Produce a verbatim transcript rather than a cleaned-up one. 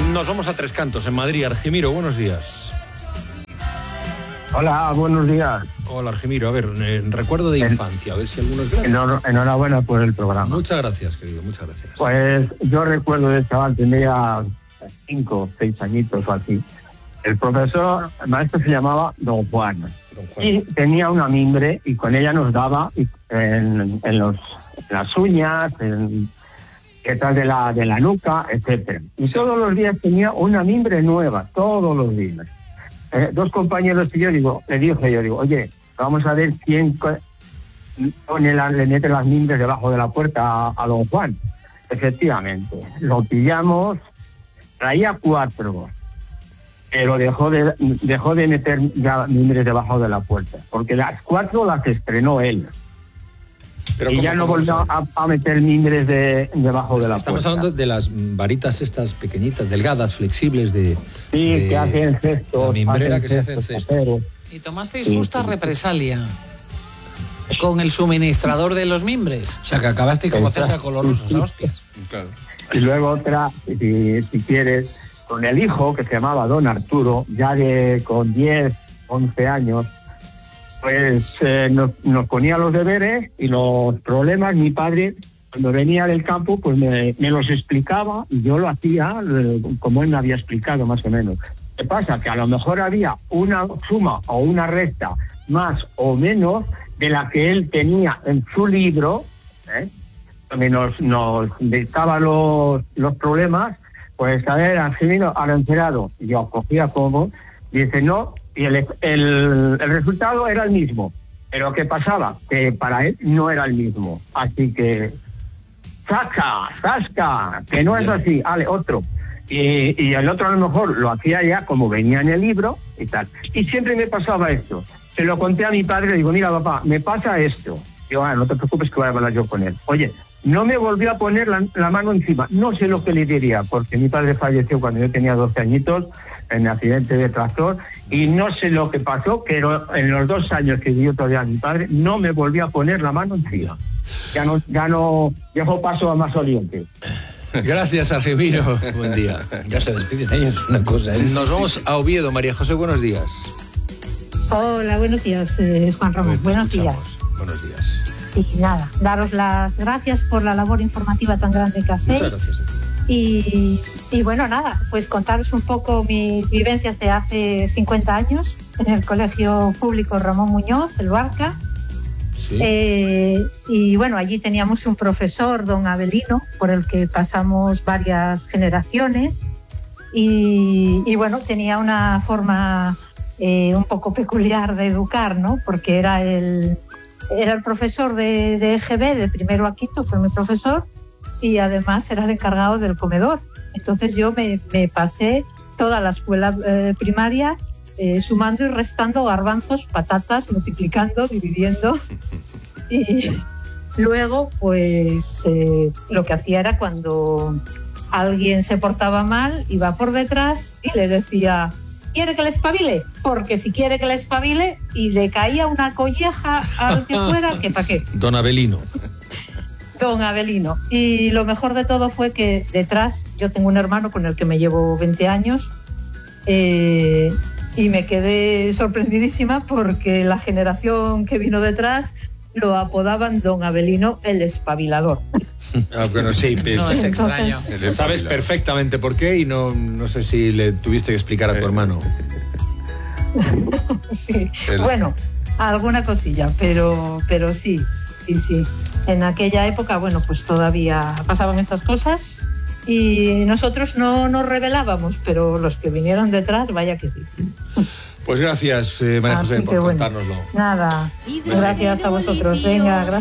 Nos vamos a Tres Cantos, en Madrid. Argimiro, buenos días. Hola, buenos días. Hola, Argimiro. A ver, eh, recuerdo de infancia, a ver si algunos... Enhor- Enhorabuena por el programa. Muchas gracias, querido, muchas gracias. Pues yo recuerdo de chaval, tenía cinco, seis añitos o así. El profesor, el maestro se llamaba Don Juan. Don Juan. Y tenía una mimbre y con ella nos daba en, en, los, en las uñas, en detrás de la, de la nuca, etcétera. Y sí. Todos los días tenía una mimbre nueva, todos los días. Eh, dos compañeros y yo digo, le dije yo, digo, oye, vamos a ver quién pone la, le mete las mimbres debajo de la puerta a, a Don Juan. Efectivamente, lo pillamos, traía cuatro, pero dejó de dejó de meter ya mimbres debajo de la puerta, porque las cuatro las estrenó él. Pero y ya no volvió a, a meter mimbres de, debajo de la Estamos puerta. hablando de las varitas estas pequeñitas, delgadas, flexibles de... Sí, de, que hacen cestos. La mimbrera hacen que se hacen cestos. Caseros. ¿Y tomasteis Sí, justa sí. represalia con el suministrador de los mimbres? O sea, que acabasteis como César Colorosos, a hostias. Claro. Y luego otra, si, si quieres, con el hijo, que se llamaba Don Arturo, ya de con diez, once años, pues eh, nos, nos ponía los deberes y los problemas. Mi padre, cuando venía del campo, pues me, me los explicaba y yo lo hacía eh, como él me había explicado, más o menos. ¿Qué pasa? Que a lo mejor había una suma o una resta más o menos de la que él tenía en su libro, ¿eh? donde nos, nos dictaba los, los problemas. Pues a ver, Angelino, al enterado, yo cogía como, dice no, y el, el, el resultado era el mismo. Pero ¿qué pasaba? Que para él no era el mismo. Así que, ¡saca! ¡Zasca! Que no es así, vale, otro. Y, y el otro a lo mejor lo hacía ya como venía en el libro y tal. Y siempre me pasaba esto. Se lo conté a mi padre, le digo, mira papá, me pasa esto. Digo, ah, no te preocupes que voy a hablar yo con él. Oye, no me volvió a poner la, la mano encima. No sé lo que le diría, porque mi padre falleció cuando yo tenía doce añitos en accidente de tractor, y no sé lo que pasó, pero en los dos años que vivió todavía mi padre, no me volvió a poner la mano encima. Ya no, ya no dejó paso a más oliente. Gracias, Argimiro. Buen día. Ya se despiden ellos, una cosa. ¿eh? Nos vamos a Oviedo. María José, buenos días. Hola, buenos días, eh, Juan Ramón. Te Buenos escuchamos. días. Buenos días. Sí, nada, daros las gracias por la labor informativa tan grande que hacéis. Muchas gracias. Y, y bueno, nada, pues contaros un poco mis vivencias de hace cincuenta años en el Colegio Público Ramón Muñoz, el Barca. Sí. Eh, y bueno, allí teníamos un profesor, don Avelino, por el que pasamos varias generaciones. Y, y bueno, tenía una forma eh, un poco peculiar de educar, ¿no? Porque era el, era el profesor de, de E G B, de primero a quinto, fue mi profesor. Y además era el encargado del comedor. Entonces yo me, me pasé toda la escuela eh, primaria eh, sumando y restando garbanzos, patatas, multiplicando, dividiendo. Y luego, pues eh, lo que hacía era cuando alguien se portaba mal, iba por detrás y le decía, ¿quiere que le espabile? Porque si quiere que le espabile, y le caía una colleja al que fuera, que pa' qué. Don Avelino. Don Avelino. Y lo mejor de todo fue que detrás, yo tengo un hermano con el que me llevo veinte años, eh, y me quedé sorprendidísima porque la generación que vino detrás lo apodaban Don Avelino el espabilador. Ah, bueno, sí, No es extraño. Entonces, sabes perfectamente por qué y no, no sé si le tuviste que explicar a tu hermano. Sí, bueno, alguna cosilla, pero, pero sí, sí, sí. En aquella época, bueno, pues todavía pasaban esas cosas y nosotros no nos rebelábamos, pero los que vinieron detrás, vaya que sí. Pues gracias, eh, María José, Así por que bueno, contárnoslo. nada, gracias a vosotros. Venga, gracias.